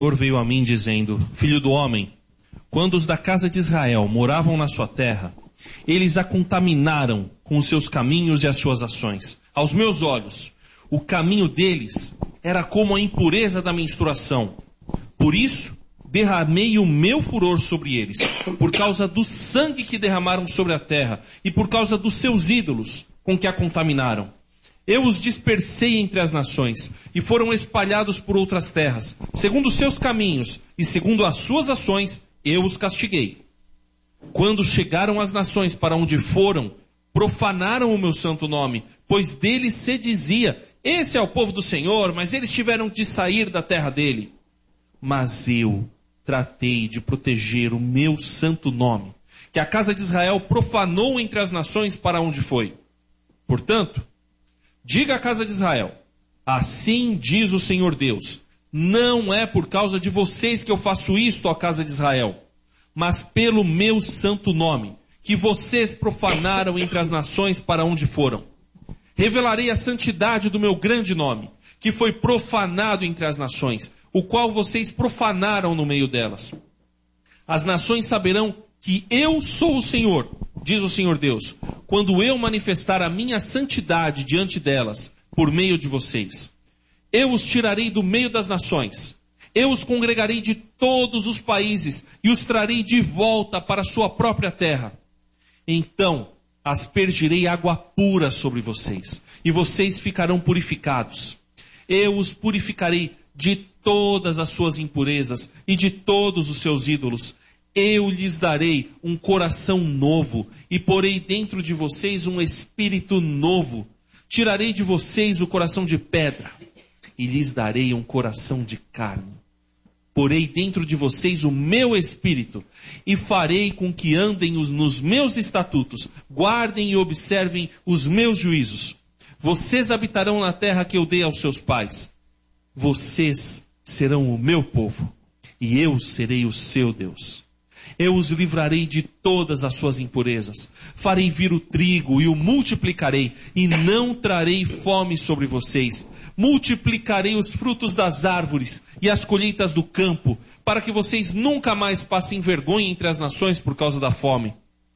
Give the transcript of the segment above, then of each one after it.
Senhor veio a mim dizendo: Filho do homem, quando os da casa de Israel moravam na sua terra, eles a contaminaram com os seus caminhos e as suas ações. Aos meus olhos, o caminho deles era como a impureza da menstruação. Por isso, derramei o meu furor sobre eles, por causa do sangue que derramaram sobre a terra e por causa dos seus ídolos com que a contaminaram. Eu os dispersei entre as nações e foram espalhados por outras terras. Segundo os seus caminhos e segundo as suas ações, eu os castiguei. Quando chegaram as nações para onde foram, profanaram o meu santo nome, pois deles se dizia: esse é o povo do Senhor, mas eles tiveram de sair da terra dele. Mas eu tratei de proteger o meu santo nome, que a casa de Israel profanou entre as nações para onde foi. Portanto, diga à casa de Israel: assim diz o Senhor Deus, não é por causa de vocês que eu faço isto, ó casa de Israel, mas pelo meu santo nome, que vocês profanaram entre as nações para onde foram. Revelarei a santidade do meu grande nome, que foi profanado entre as nações, o qual vocês profanaram no meio delas. As nações saberão que eu sou o Senhor, diz o Senhor Deus, quando eu manifestar a minha santidade diante delas, por meio de vocês. Eu os tirarei do meio das nações, eu os congregarei de todos os países e os trarei de volta para a sua própria terra. Então aspergirei água pura sobre vocês, e vocês ficarão purificados. Eu os purificarei de todas as suas impurezas e de todos os seus ídolos. Eu lhes darei um coração novo e porei dentro de vocês um espírito novo. Tirarei de vocês o coração de pedra e lhes darei um coração de carne. Porei dentro de vocês o meu espírito e farei com que andem nos meus estatutos, guardem e observem os meus juízos. Vocês habitarão na terra que eu dei aos seus pais. Vocês serão o meu povo e eu serei o seu Deus. Eu os livrarei de todas as suas impurezas. Farei vir o trigo e o multiplicarei, e não trarei fome sobre vocês. Multiplicarei os frutos das árvores e as colheitas do campo, para que vocês nunca mais passem vergonha entre as nações por causa da fome.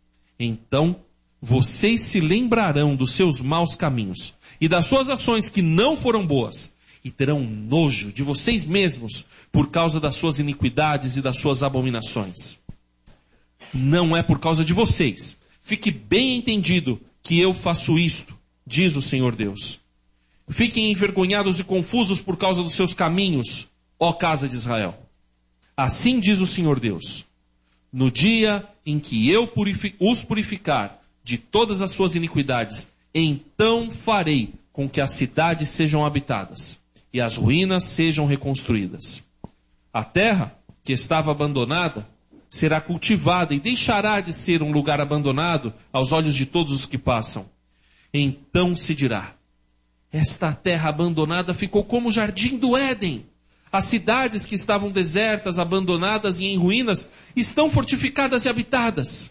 Então vocês se lembrarão dos seus maus caminhos e das suas ações que não foram boas, e terão nojo de vocês mesmos por causa das suas iniquidades e das suas abominações. Não é por causa de vocês. Fique bem entendido que eu faço isto, diz o Senhor Deus. Fiquem envergonhados e confusos por causa dos seus caminhos, ó casa de Israel. Assim diz o Senhor Deus. No dia em que eu os purificar de todas as suas iniquidades, então farei com que as cidades sejam habitadas e as ruínas sejam reconstruídas. A terra que estava abandonada será cultivada e deixará de ser um lugar abandonado aos olhos de todos os que passam. Então se dirá: esta terra abandonada ficou como o jardim do Éden. As cidades que estavam desertas, abandonadas e em ruínas, estão fortificadas e habitadas.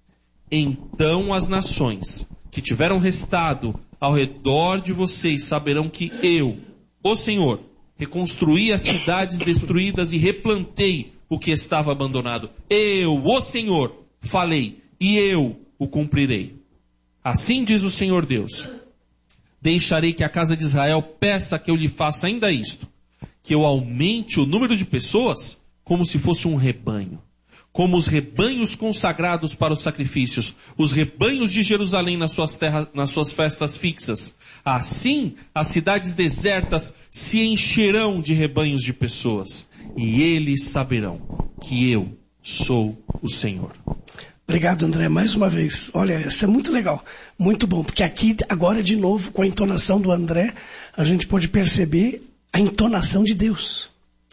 Então as nações que tiveram restado ao redor de vocês saberão que eu, o Senhor, reconstruí as cidades destruídas e replantei o que estava abandonado. Eu, o Senhor, falei e eu o cumprirei. Assim diz o Senhor Deus. Deixarei que a casa de Israel peça que eu lhe faça ainda isto, que eu aumente o número de pessoas como se fosse um rebanho, como os rebanhos consagrados para os sacrifícios, os rebanhos de Jerusalém nas suas festas fixas. Assim, as cidades desertas se encherão de rebanhos de pessoas, e eles saberão que eu sou o Senhor. Obrigado, André, mais uma vez. Olha, isso é muito legal, muito bom, porque aqui, agora de novo, com a entonação do André, a gente pode perceber a entonação de Deus.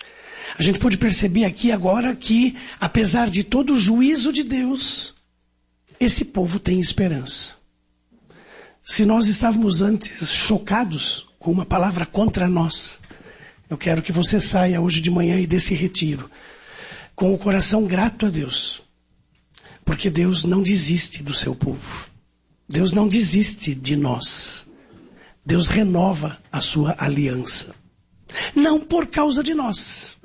A gente pode perceber aqui agora que, apesar de todo o juízo de Deus, esse povo tem esperança. Se nós estávamos antes chocados com uma palavra contra nós, eu quero que você saia hoje de manhã e desse retiro com o coração grato a Deus. Porque Deus não desiste do seu povo. Deus não desiste de nós. Deus renova a sua aliança. Não por causa de nós,